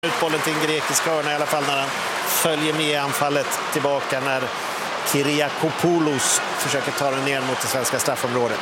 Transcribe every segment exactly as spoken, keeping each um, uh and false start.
Ut bollen till en grekisk hörna i alla fall när han följer med i anfallet tillbaka när Kyriakopoulos försöker ta den ner mot det svenska straffområdet.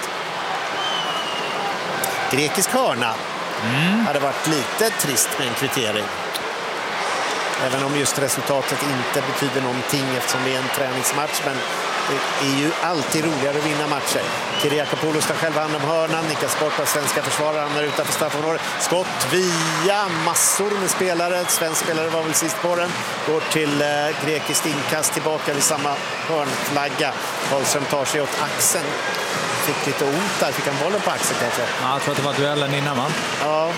Grekisk hörna mm. hade varit lite trist med en kvittering. Även om just resultatet inte betyder någonting eftersom det är en träningsmatch, men det är ju alltid roligare att vinna matcher. Kyriakopoulos tar själv hand om hörnan, nickas bort av svenska försvarare, hamnar utanför straffområdet. Skott via massor med spelare. Svensk spelare var väl sist på den. Går till eh, grekiskt inkast tillbaka vid samma hörnflagga. Karlström tar sig åt axeln. Fick lite ont där, fick han bollen på axeln kanske? Ja, jag tror att det var duellen innan, va? Ja.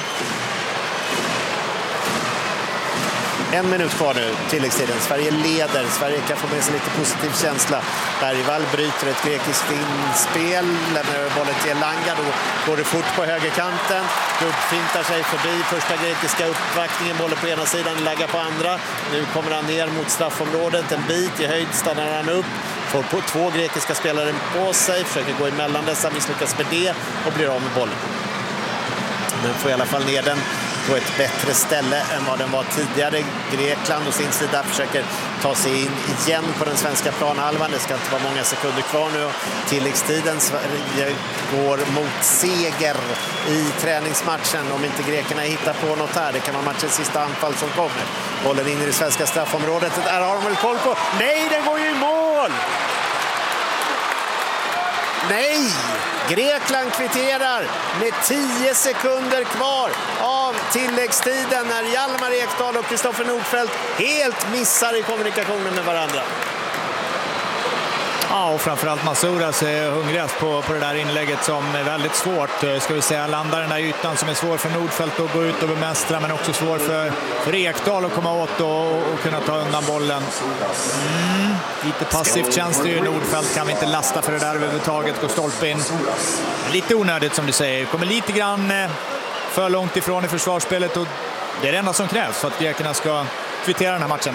En minut kvar nu, tilläggstiden. Sverige leder. Sverige kan få med sig lite positiv känsla. Bergvall bryter ett grekiskt inspel. Lämnar över bollen till Elanga. Då går det fort på högerkanten. Gubbfintar sig förbi första grekiska uppvaktningen. Bollen på ena sidan, lägga på andra. Nu kommer han ner mot straffområdet. En bit i höjd stannar han upp. Får på två grekiska spelare på sig. Försöker gå emellan dessa, misslyckas med det och blir av med bollen. Men får i alla fall ner den på ett bättre ställe än vad den var tidigare. Grekland och sin sida försöker ta sig in igen på den svenska planhalvan. Det ska inte vara många sekunder kvar nu. Tilläggstiden Sverige går mot seger i träningsmatchen. Om inte grekerna hittar på något här. Det kan vara matchens sista anfall som kommer. Bollen in i det svenska straffområdet. Det där har de väl koll på. Nej, den går ju i mål! Nej! Grekland kvitterar med tio sekunder kvar av tilläggstiden när Hjalmar Ekdal och Kristoffer Nordfeldt helt missar i kommunikationen med varandra. Ja, och framförallt Masouras är hungrigast på, på det där inlägget som är väldigt svårt. Ska vi säga, landar den där ytan som är svår för Nordfeldt att gå ut och bemästra, men också svår för, för Ekdal att komma åt och, och kunna ta undan bollen. Mm. Lite passivt känns det ju. Nordfeldt kan vi inte lasta för det där överhuvudtaget. Går stolpe in. Lite onödigt som du säger. Kommer lite grann för långt ifrån i försvarsspelet och det är det enda som krävs för att grekerna ska kvittera den här matchen.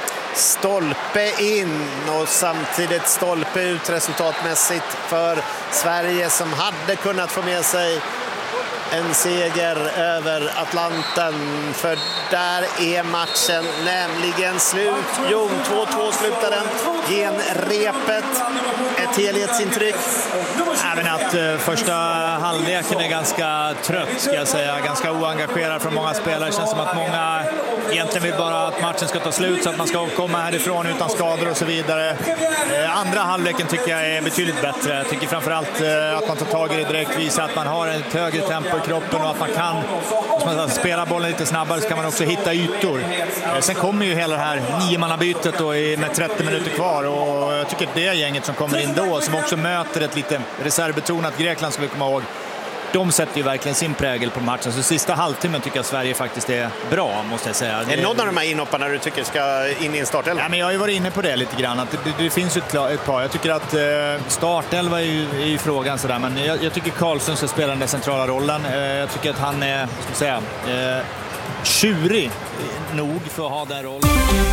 Stolpe in och samtidigt stolpe ut resultatmässigt för Sverige som hade kunnat få med sig en seger över Atlanten, för där är matchen nämligen slut. Jo, två två slutar den. Genrepet. Ett helhetsintryck. Även att uh, första halvleken är ganska trött, ska jag säga. Ganska oengagerad från många spelare. Det känns som att många egentligen vill bara att matchen ska ta slut så att man ska komma härifrån utan skador och så vidare. Uh, andra halvleken tycker jag är betydligt bättre. Jag tycker framförallt uh, att man tar tag i det direkt, visar att man har ett högre tempo i kroppen och att man kan man spela bollen lite snabbare, så kan man också hitta ytor. Uh, sen kommer ju hela det här niomannabytet då i, med trettio minuter kvar, och jag tycker att det är gänget som kommer in då som också möter ett lite reservbetonat Grekland, ska vi komma ihåg. De sätter ju verkligen sin prägel på matchen. Så sista halvtimmen tycker jag Sverige faktiskt är bra, måste jag säga. Är det någon av de här inhopparna du tycker ska in i en startelva? Ja, men jag har ju varit inne på det lite grann. Att det, det, det finns ju ett, ett par. Jag tycker att eh, startelva är ju, är ju frågan sådär. Men jag, jag tycker Karlström ska spela den där centrala rollen. Eh, jag tycker att han är, ska jag säga, eh, tjurig nog för att ha den rollen.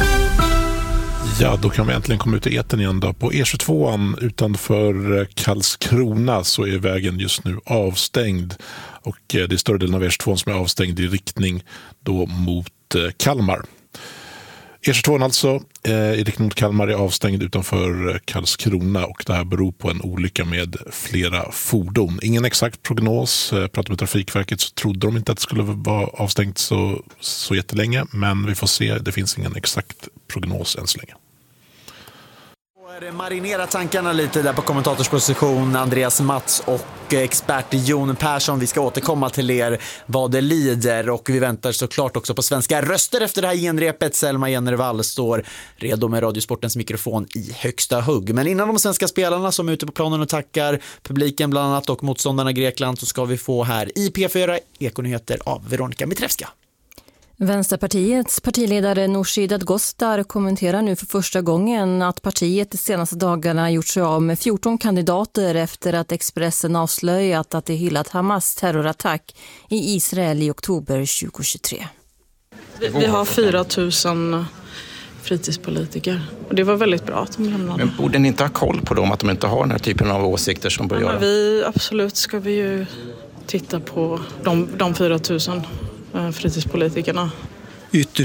Ja, då kan vi äntligen komma ut i etern igen då. På E tjugotvåan utanför Karlskrona så är vägen just nu avstängd. Och det är större delen av E tjugotvåan som är avstängd i riktning då mot Kalmar. E tjugotvåan alltså i riktning mot Kalmar är avstängd utanför Karlskrona, och det här beror på en olycka med flera fordon. Ingen exakt prognos. Pratade med Trafikverket så trodde de inte att det skulle vara avstängt så, så jättelänge, men vi får se. Det finns ingen exakt prognos än så länge. Marinera tankarna lite där på kommentatorsposition, Andreas Mats och expert Jon Persson. Vi ska återkomma till er vad det lider, och vi väntar såklart också på svenska röster efter det här genrepet. Selma Jennervall står redo med Radiosportens mikrofon i högsta hugg. Men innan de svenska spelarna som är ute på planen och tackar publiken bland annat och motståndarna Grekland, så ska vi få här i P fyra Ekonyheter av Veronica Mitrevska. Vänsterpartiets partiledare Nooshi Dadgostar kommenterar nu för första gången att partiet de senaste dagarna gjort sig av med fjorton kandidater efter att Expressen avslöjat att det hyllat Hamas terrorattack i Israel i oktober tjugohundratjugotre. Vi, vi har fyra tusen fritidspolitiker, och det var väldigt bra att de lämnade. Men borde ni inte ha koll på dem, att de inte har den här typen av åsikter som bör ja, göra? Vi, absolut ska vi ju titta på de, de fyra tusen fritidspolitikerna. Ytterst